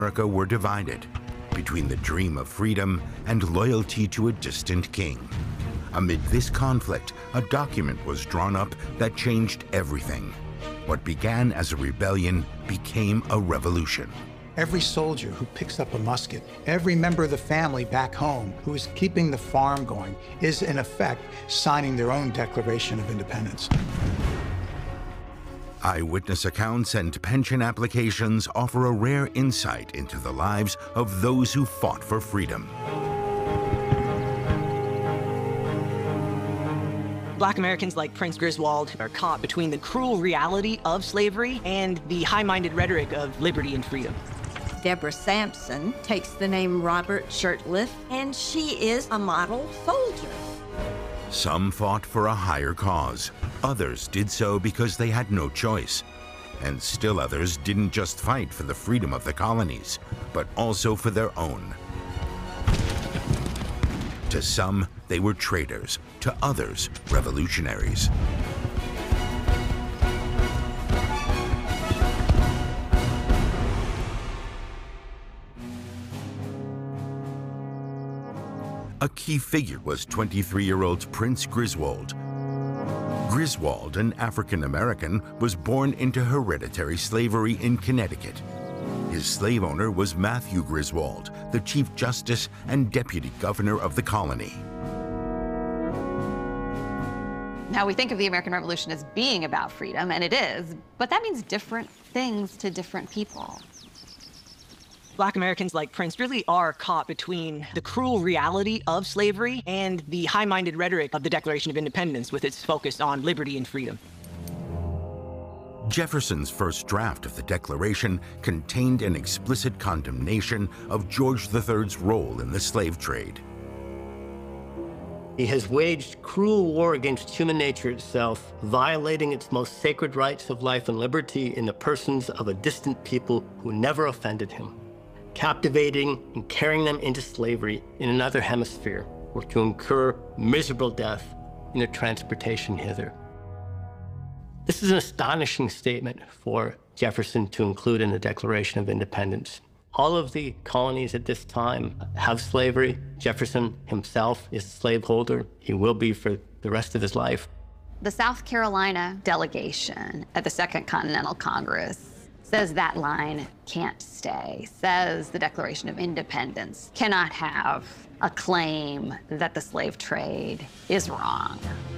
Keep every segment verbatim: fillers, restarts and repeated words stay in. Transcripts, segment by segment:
America were divided between the dream of freedom and loyalty to a distant king. Amid this conflict, a document was drawn up that changed everything. What began as a rebellion became a revolution. Every soldier who picks up a musket, every member of the family back home who is keeping the farm going, is in effect signing their own Declaration of Independence. Eyewitness accounts and pension applications offer a rare insight into the lives of those who fought for freedom. Black Americans like Prince Griswold are caught between the cruel reality of slavery and the high-minded rhetoric of liberty and freedom. Deborah Sampson takes the name Robert Shurtleff, and she is a model soldier. Some fought for a higher cause. Others did so because they had no choice. And still others didn't just fight for the freedom of the colonies, but also for their own. To some, they were traitors. To others, revolutionaries. A key figure was twenty-three-year-old Prince Griswold. Griswold, an African-American, was born into hereditary slavery in Connecticut. His slave owner was Matthew Griswold, the Chief Justice and Deputy Governor of the colony. Now, we think of the American Revolution as being about freedom, and it is, but that means different things to different people. Black Americans like Prince really are caught between the cruel reality of slavery and the high-minded rhetoric of the Declaration of Independence with its focus on liberty and freedom. Jefferson's first draft of the Declaration contained an explicit condemnation of George the Third's role in the slave trade. He has waged cruel war against human nature itself, violating its most sacred rights of life and liberty in the persons of a distant people who never offended him, captivating and carrying them into slavery in another hemisphere, or to incur miserable death in their transportation hither. This is an astonishing statement for Jefferson to include in the Declaration of Independence. All of the colonies at this time have slavery. Jefferson himself is a slaveholder. He will be for the rest of his life. The South Carolina delegation at the Second Continental Congress says that line can't stay, says the Declaration of Independence cannot have a claim that the slave trade is wrong.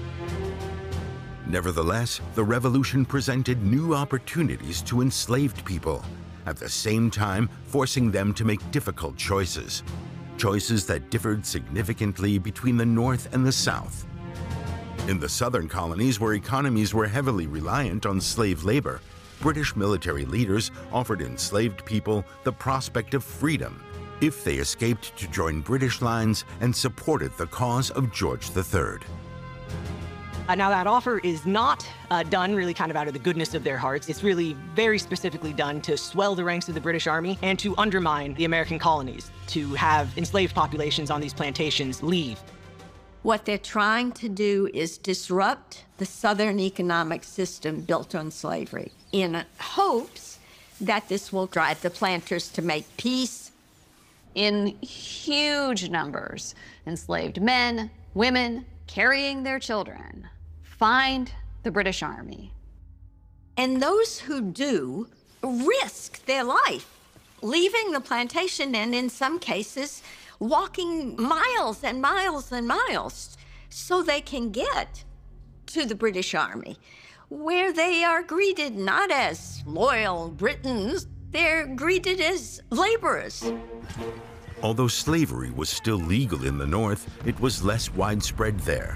Nevertheless, the revolution presented new opportunities to enslaved people, at the same time forcing them to make difficult choices, choices that differed significantly between the North and the South. In the southern colonies, where economies were heavily reliant on slave labor, British military leaders offered enslaved people the prospect of freedom if they escaped to join British lines and supported the cause of George the Third. Uh, now, that offer is not uh, done really kind of out of the goodness of their hearts. It's really very specifically done to swell the ranks of the British Army and to undermine the American colonies, to have enslaved populations on these plantations leave. What they're trying to do is disrupt the Southern economic system built on slavery in hopes that this will drive the planters to make peace. In huge numbers, enslaved men, women, carrying their children, find the British Army. And those who do risk their life, leaving the plantation and in some cases, walking miles and miles and miles so they can get to the British Army, where they are greeted not as loyal Britons, they're greeted as laborers. Although slavery was still legal in the North, it was less widespread there.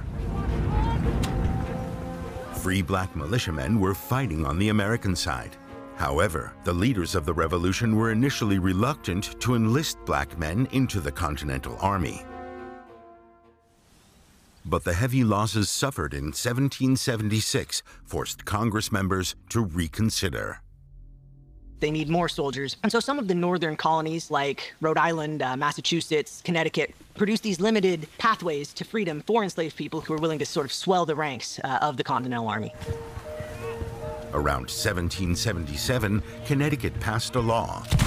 Free black militiamen were fighting on the American side. However, the leaders of the revolution were initially reluctant to enlist black men into the Continental Army. But the heavy losses suffered in seventeen seventy-six forced Congress members to reconsider. They need more soldiers. And so some of the northern colonies, like Rhode Island, uh, Massachusetts, Connecticut, produced these limited pathways to freedom for enslaved people who were willing to sort of swell the ranks uh, of the Continental Army. Around seventeen seventy-seven, Connecticut passed a law